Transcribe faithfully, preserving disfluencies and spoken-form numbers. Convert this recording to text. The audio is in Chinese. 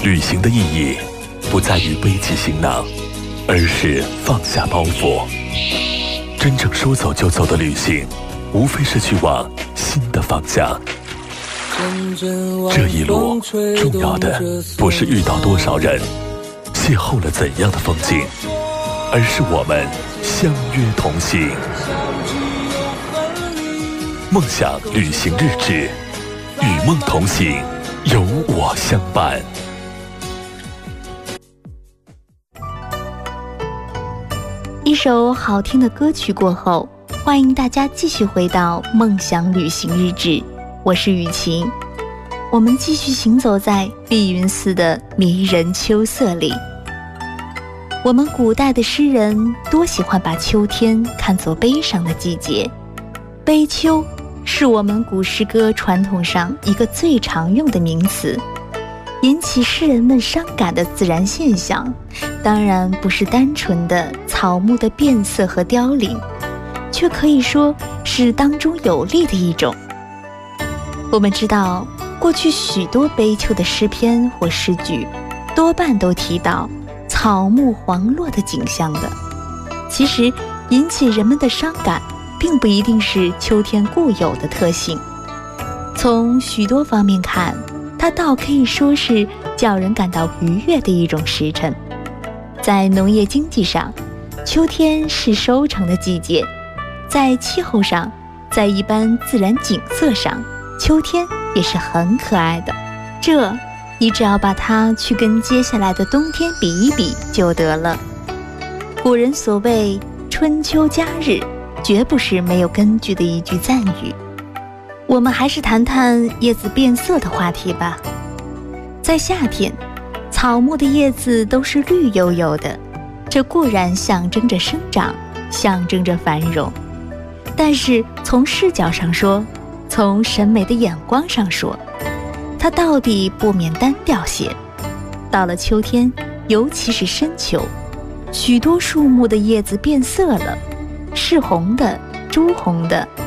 旅行的意义不在于背起行囊，而是放下包袱。真正说走就走的旅行，无非是去往新的方向。这一路重要的不是遇到多少人，邂逅了怎样的风景，而是我们相约同行。梦想旅行日志，与梦同行，有我相伴。 一首好听的歌曲过后，欢迎大家继续回到梦想旅行日志，我是雨晴。我们继续行走在碧云寺的迷人秋色里。我们古代的诗人多喜欢把秋天看作悲伤的季节，悲秋是我们古诗歌传统上一个最常用的名词。引起诗人们伤感的自然现象，当然不是单纯的草木的变色和凋零，却可以说是当中有力的一种。我们知道，过去许多悲秋的诗篇或诗句，多半都提到草木黄落的景象的。其实，引起人们的伤感，并不一定是秋天固有的特性。从许多方面看，它倒可以说是叫人感到愉悦的一种时辰。在农业经济上，秋天是收成的季节；在气候上，在一般自然景色上，秋天也是很可爱的。这，你只要把它去跟接下来的冬天比一比就得了。古人所谓春秋佳日，绝不是没有根据的一句赞语。我们还是谈谈叶子变色的话题吧。在夏天，草木的叶子都是绿油油的，这固然象征着生长，象征着繁荣。但是从视角上说，从审美的眼光上说，它到底不免单调些。到了秋天，尤其是深秋，许多树木的叶子变色了，是红的、朱红的、